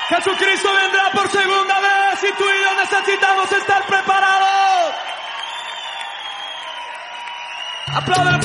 Jesucristo vendrá por segunda vez y tú y yo necesitamos estar preparados. Aplaudan.